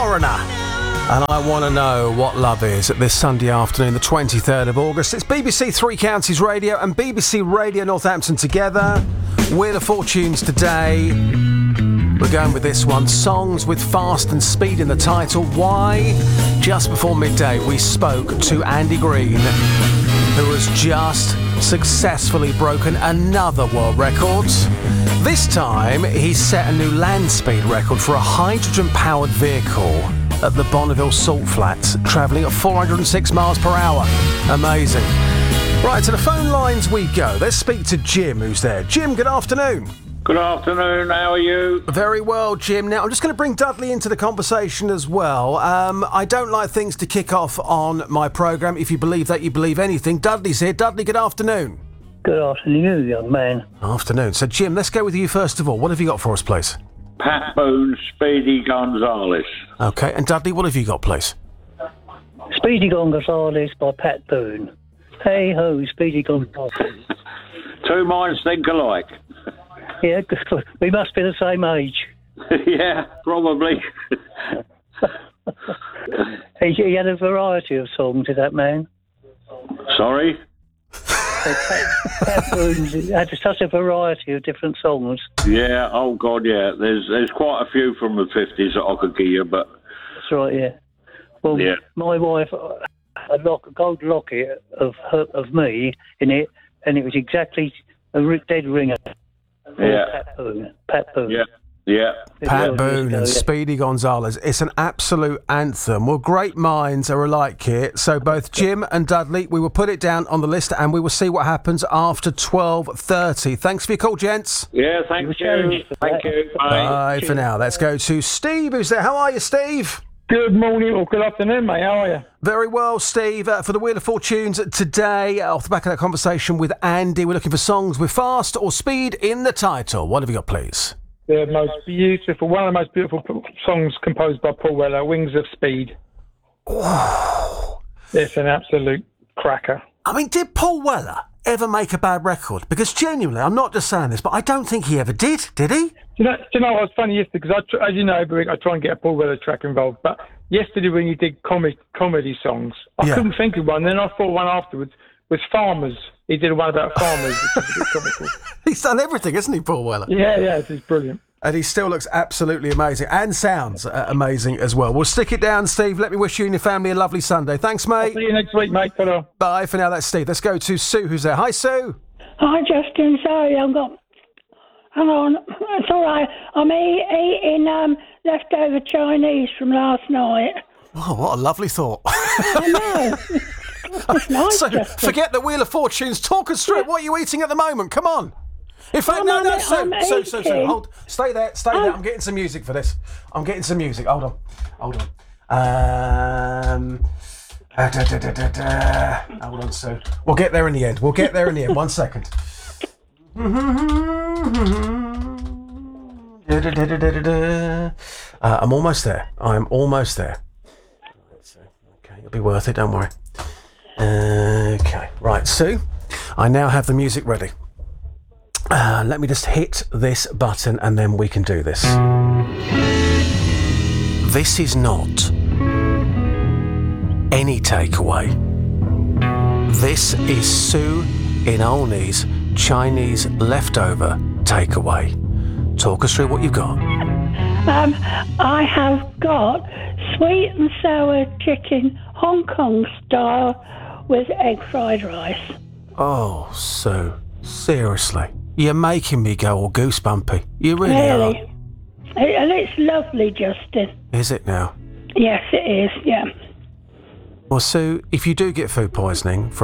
Foreigner. And I want to know what love is this Sunday afternoon, the 23rd of August. It's BBC Three Counties Radio and BBC Radio Northampton together. Wheel of Fortunes today. We're going with this one. Songs with fast and speed in the title. Why? Just before midday, we spoke to Andy Green, who has just successfully broken another world record. This time, he's set a new land speed record for a hydrogen-powered vehicle at the Bonneville Salt Flats, travelling at 406 miles per hour. Amazing. Right, to the phone lines we go. Let's speak to Jim, who's there. Jim, good afternoon. Good afternoon, how are you? Very well, Jim. Now, I'm just going to bring Dudley into the conversation as well. I don't like things to kick off on my programme. If you believe that, you believe anything. Dudley's here. Dudley, good afternoon. Good afternoon, young man. Afternoon. So, Jim, let's go with you first of all. What have you got for us, please? Pat Boone, Speedy Gonzales. OK, and Dudley, what have you got, please? Speedy Gonzales by Pat Boone. Hey ho, Speedy Gonzales. Two minds think alike. Yeah, we must be the same age. Yeah, probably. He had a variety of songs, did that man? Sorry? Pat Boone had such a variety of different songs. Yeah, oh God, yeah. There's quite a few from the 50s that I could give you, but... That's right, yeah. Well, yeah. My wife had a gold locket of me in it, and it was exactly a dead ringer. Yeah. Pat Boone. Yeah. Yeah. Pat Boone and Speedy Gonzales. It's an absolute anthem. Well, great minds are alike here. So both Jim and Dudley, we will put it down on the list and we will see what happens after 12:30. Thanks for your call, gents. Yeah, thank you. Thank you. Bye for now. Let's go to Steve, who's there. How are you, Steve? Good morning or good afternoon, mate. How are you? Very well, Steve. For the Wheel of Fortunes today, off the back of that conversation with Andy, we're looking for songs with fast or speed in the title. What have you got, please? One of the most beautiful songs composed by Paul Weller, Wings of Speed. Oh. It's an absolute cracker. I mean, did Paul Weller ever make a bad record? Because genuinely, I'm not just saying this, but I don't think he ever did he? Do you know what was funny yesterday? Because as you know, every week I try and get a Paul Weller track involved. But yesterday when you did comedy songs, I couldn't think of one. Then I thought one afterwards was Farmers. He did one about farmers, which is a bit comical. He's done everything, hasn't he, Paul Weller? Yeah, it's brilliant. And he still looks absolutely amazing and sounds amazing as well. We'll stick it down, Steve. Let me wish you and your family a lovely Sunday. Thanks, mate. I'll see you next week, mate. Ta-da. Bye for now. That's Steve. Let's go to Sue, who's there. Hi, Sue. Hi, Justin. Sorry, I've got... Hang on. It's all right. I'm eating leftover Chinese from last night. Oh, what a lovely thought. I know. It's nice, so, Justin. forget the Wheel of Fortunes. Talk us through it. What are you eating at the moment? Come on. In fact, Sue, hold. Stay there. I'm getting some music for this. Hold on. Hold on, Sue. We'll get there in the end. 1 second. I'm almost there. Okay, it'll be worth it. Don't worry. Okay, right, Sue. I now have the music ready. Let me just hit this button and then we can do this. This is not any takeaway. This is Sue in Olney's Chinese leftover takeaway. Talk us through what you've got. I have got sweet and sour chicken, Hong Kong style, with egg fried rice. Oh, Sue, seriously. You're making me go all goosebumpy. You really are. And it's lovely, Justin. Is it now? Yes, it is, yeah. Well, Sue, if you do get food poisoning from